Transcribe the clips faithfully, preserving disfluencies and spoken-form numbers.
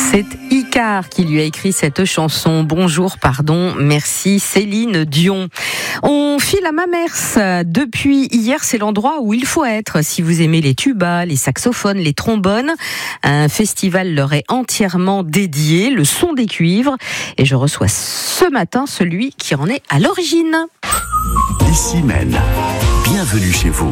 C'est Icare qui lui a écrit cette chanson. Bonjour, pardon, merci Céline Dion. On file à Mamers. Depuis hier, c'est l'endroit où il faut être. Si vous aimez les tubas, les saxophones, les trombones, un festival leur est entièrement dédié, le son des cuivres. Et je reçois ce matin celui qui en est à l'origine. Ici Maine, bienvenue chez vous.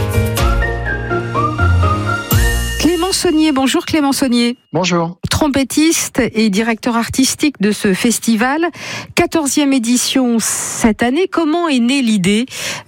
Clément Saunier, bonjour Clément Saunier. Bonjour. Trompettiste et directeur artistique de ce festival. quatorzième édition cette année. Comment est née l'idée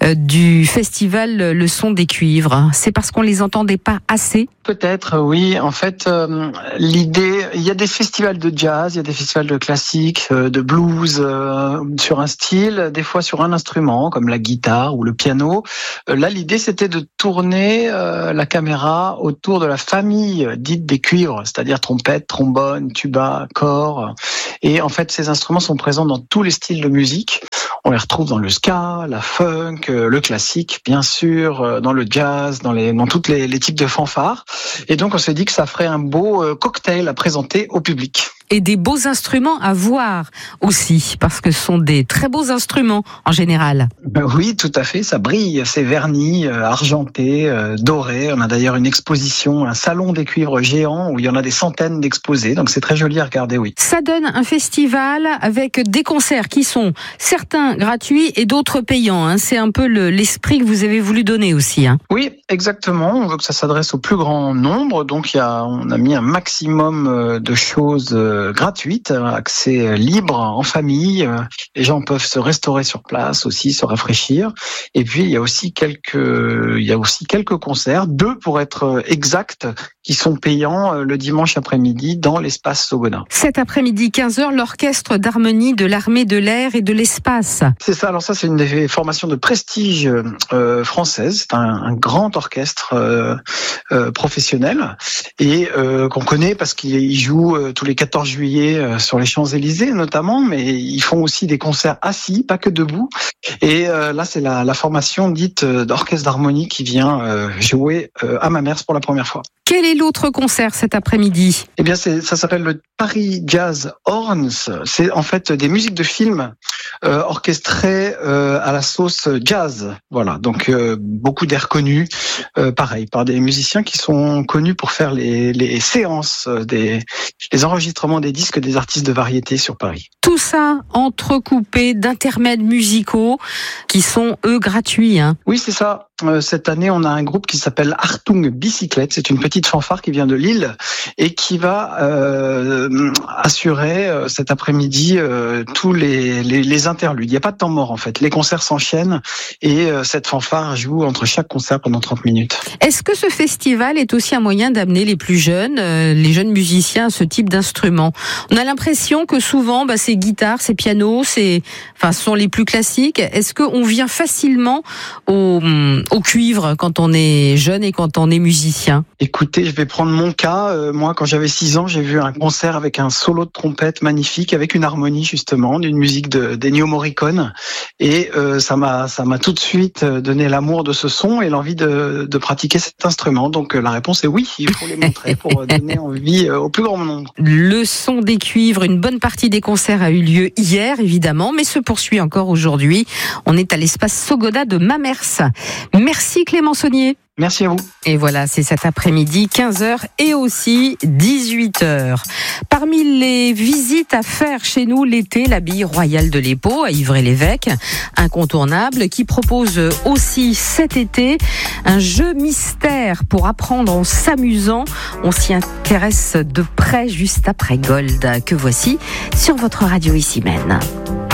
du festival Le Son des Cuivres ? C'est parce qu'on les entendait pas assez ? Peut-être, oui. En fait, euh, l'idée, il y a des festivals de jazz, il y a des festivals de classique, euh, de blues euh, sur un style, des fois sur un instrument comme la guitare ou le piano. Euh, là, l'idée, c'était de tourner euh, la caméra autour de la famille dite des cuivres, c'est-à-dire trompette, trombone, tuba, cor. Et en fait, ces instruments sont présents dans tous les styles de musique. On les retrouve dans le ska, la funk, le classique, bien sûr, dans le jazz, dans les, dans tous les, les types de fanfares. Et donc, on s'est dit que ça ferait un beau cocktail à présenter au public. Et des beaux instruments à voir aussi, parce que ce sont des très beaux instruments en général. Ben oui, tout à fait, ça brille, c'est verni, euh, argenté, euh, doré. On a d'ailleurs une exposition, un salon des cuivres géant où il y en a des centaines d'exposés, donc c'est très joli à regarder, oui. Ça donne un festival avec des concerts qui sont certains gratuits et d'autres payants, hein. C'est un peu le, l'esprit que vous avez voulu donner aussi, hein. Oui, exactement, on veut que ça s'adresse au plus grand nombre, donc il y a, on a mis un maximum de choses euh, gratuite, accès libre en famille. Les gens peuvent se restaurer sur place aussi, se rafraîchir. Et puis il y a aussi quelques, il y a aussi quelques concerts, deux pour être exact, qui sont payants le dimanche après-midi dans l'espace Sogonin. Cet après-midi, quinze heures, l'orchestre d'harmonie de l'armée de l'air et de l'espace. C'est ça. Alors ça, c'est une des formations de prestige euh, française. C'est un, un grand orchestre euh, euh, professionnel et euh, qu'on connaît parce qu'il joue euh, tous les quatorze juillet euh, sur les Champs-Élysées notamment, mais ils font aussi des concerts assis, pas que debout. Et euh, là, c'est la, la formation dite euh, d'orchestre d'harmonie qui vient euh, jouer euh, à Mamers pour la première fois. Quel est l'autre concert cet après-midi ? Eh bien, c'est, ça s'appelle le Paris Jazz Horns. C'est en fait des musiques de films euh, orchestrées euh, à la sauce jazz. Voilà, donc euh, beaucoup d'airs connus, euh, pareil, par des musiciens qui sont connus pour faire les, les séances, des, les enregistrements des disques des artistes de variété sur Paris. Tout ça entrecoupé d'intermèdes musicaux qui sont, eux, gratuits, hein. Oui, c'est ça. Euh, cette année, on a un groupe qui s'appelle Hartung Bicyclette. C'est une petite fanfare qui vient de Lille et qui va euh, assurer euh, cet après-midi euh, tous les, les, les interludes. Il n'y a pas de temps mort, en fait. Les concerts s'enchaînent et euh, cette fanfare joue entre chaque concert pendant trente minutes. Est-ce que ce festival est aussi un moyen d'amener les plus jeunes, euh, les jeunes musiciens à ce type d'instrument ? On a l'impression que souvent, bah, ces guitares, ces pianos, c'est, enfin, sont les plus classiques. Est-ce qu'on vient facilement au, au cuivre quand on est jeune et quand on est musicien ? Écoutez, je vais prendre mon cas. Euh, moi, quand j'avais six ans, j'ai vu un concert avec un solo de trompette magnifique, avec une harmonie justement, d'une musique de d'Ennio Morricone, et euh, ça m'a ça m'a tout de suite donné l'amour de ce son et l'envie de de pratiquer cet instrument. Donc euh, la réponse est oui, il faut les montrer pour donner envie euh, au plus grand nombre. Le Son des Cuivres, une bonne partie des concerts a eu lieu hier évidemment, mais se poursuit encore aujourd'hui. On est à l'espace Sogonin de Mamers. Merci Clément Saunier. Merci à vous. Et voilà, c'est cet après-midi, quinze heures et aussi dix-huit heures. Parmi les visites à faire chez nous l'été, l'abbaye royale de l'Épau à Ivry-l'Évêque, incontournable, qui propose aussi cet été un jeu mystère pour apprendre en s'amusant. On s'y intéresse de près juste après Gold, que voici sur votre radio Ici Maine.